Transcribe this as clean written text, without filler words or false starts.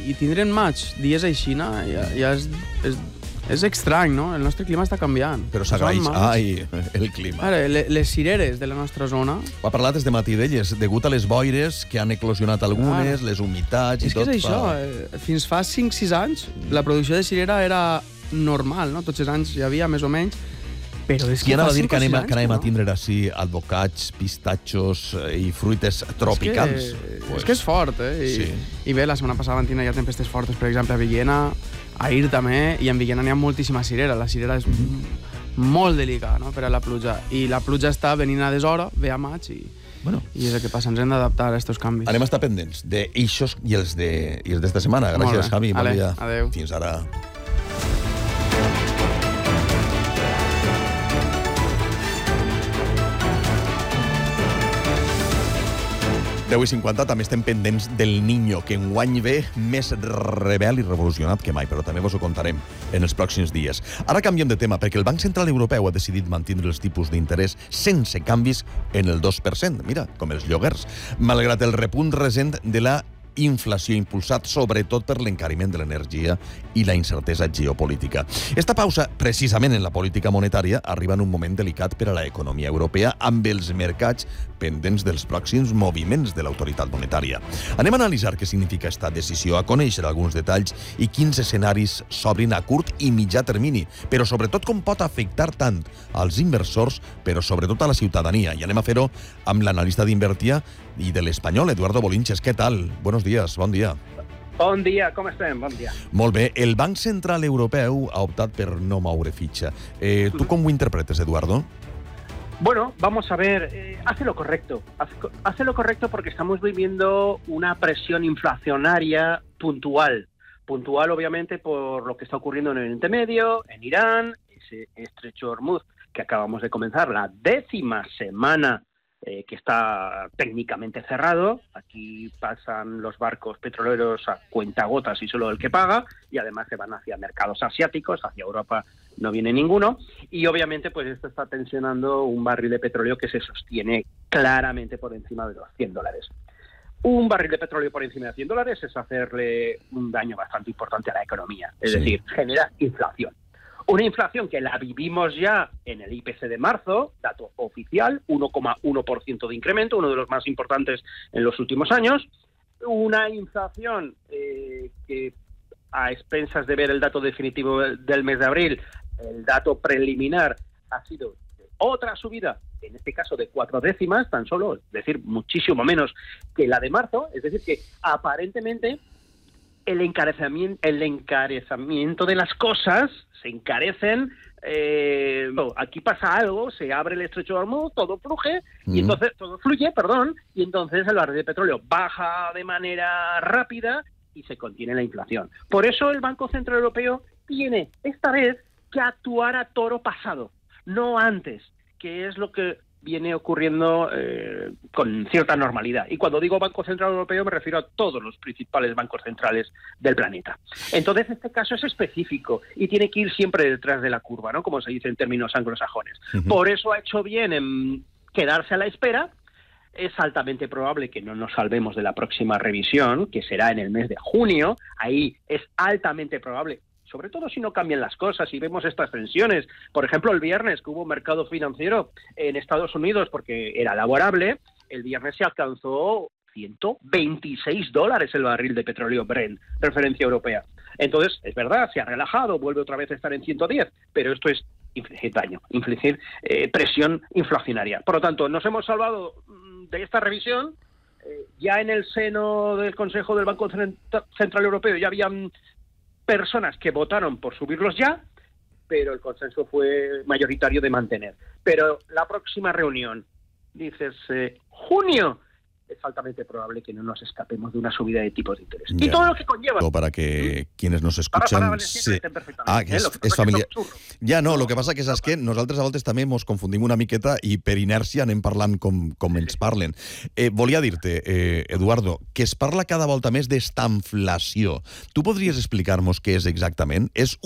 i tindre en maig dies així ja és estrany, no? El nostre clima està canviant. Però s'agraeix, el clima. Ara, les cireres de la nostra zona... Ho ha parlat des de matí d'elles, degut a les boires que han eclosionat algunes, les humitats i tot. És que és això, fins fa 5-6 anys la producció de cirera era normal, no? Tots els anys hi havia més o menys, però és que fa 5 o 6 anys... que anem a tindre així albocats, pistatxos i fruites tropicals. És que és fort, I bé, la setmana passada van tindre ja tempestes fortes, per exemple, a Villena, a Ir també, i en Villena n'hi ha moltíssima cirera. La cirera és molt delicada, no?, per a la pluja. I la pluja està venint a deshora, ve a maig, i és el que passa, ens hem d'adaptar a aquests canvis. Anem a estar pendents d'eixos i els d'esta setmana. Gràcies, Javi. Bon dia. Adéu. Fins ara. 10:50, també estem pendents del Niño, que enguany ve més rebel i revolucionat que mai, però també vos ho contarem en els pròxims dies. Ara canviem de tema, perquè el Banc Central Europeu ha decidit mantenir els tipus d'interès sense canvis en el 2%, mira, com els lloguers, malgrat el repunt recent de la inflació impulsat sobretot per l'encariment de l'energia i la incertesa geopolítica. Esta pausa, precisament en la política monetària, arriba en un moment delicat per a l'economia europea, amb els mercats pendents dels pròxims moviments de l'autoritat monetària. Anem a analitzar què significa esta decisió, a conèixer alguns detalls i quins escenaris s'obrin a curt i mitjà termini, però sobretot com pot afectar tant als inversors, però sobretot a la ciutadania. I anem a fer-ho amb l'analista d'Invertia i de l'Espanyol, Eduardo Bolinches. Què tal? Buenos días, bon dia. Bon dia, com estem? Bon dia. Molt bé. El Banc Central Europeu ha optat per no moure fitxa. Tu com ho interpretes, Eduardo? Bueno, vamos a ver, hace lo correcto. Hace lo correcto porque estamos viviendo una presión inflacionaria puntual. Puntual, obviamente, por lo que está ocurriendo en el Oriente Medio, en Irán, ese estrecho de Hormuz, que acabamos de comenzar, la 10ª semana que está técnicamente cerrado. Aquí pasan los barcos petroleros a cuentagotas y solo el que paga, y además se van hacia mercados asiáticos, hacia Europa no viene ninguno, y obviamente pues esto está tensionando un barril de petróleo que se sostiene claramente por encima de los $100. Un barril de petróleo por encima de $100 es hacerle un daño bastante importante a la economía, es decir, genera inflación. Una inflación que la vivimos ya en el IPC de marzo, dato oficial, 1,1% de incremento, uno de los más importantes en los últimos años. Una inflación que, a expensas de ver el dato definitivo del mes de abril, el dato preliminar ha sido otra subida, en este caso de 4 décimas, tan solo, es decir, muchísimo menos que la de marzo. Es decir, que aparentemente el encarecimiento de las cosas se encarecen. Aquí pasa algo, se abre el estrecho de Hormuz, todo fluye, y entonces y entonces el barril de petróleo baja de manera rápida y se contiene la inflación. Por eso el Banco Central Europeo tiene esta vez que actuar a toro pasado, no antes, que es lo que viene ocurriendo con cierta normalidad. Y cuando digo Banco Central Europeo me refiero a todos los principales bancos centrales del planeta. Entonces este caso es específico y tiene que ir siempre detrás de la curva, ¿no?, como se dice en términos anglosajones. Por eso ha hecho bien en quedarse a la espera. Es altamente probable que no nos salvemos de la próxima revisión, que será en el mes de junio. Ahí es altamente probable, sobre todo si no cambian las cosas y vemos estas tensiones. Por ejemplo, el viernes que hubo mercado financiero en Estados Unidos porque era laborable, el viernes se alcanzó $126 el barril de petróleo Brent, referencia europea. Entonces, es verdad, se ha relajado, vuelve otra vez a estar en 110, pero esto es infligir daño, infligir presión inflacionaria. Por lo tanto, nos hemos salvado de esta revisión. Ya en el seno del Consejo del Banco Central Europeo ya habían personas que votaron por subirlos ya, pero el consenso fue mayoritario de mantener. Pero la próxima reunión, dices, junio, es altamente probable que no nos escapemos de una subida de tipos de interés. Y todo lo que conlleva. Para que quienes nos escuchan... que és familiar. Ja, no, el que passa que és que nosaltres a voltes també ens confundim una miqueta i per inèrcia anem parlant com ens parlen. Volia dir-te, Eduardo, que es parla cada volta més d'esta inflació. Tu podries explicar-nos què és exactament? És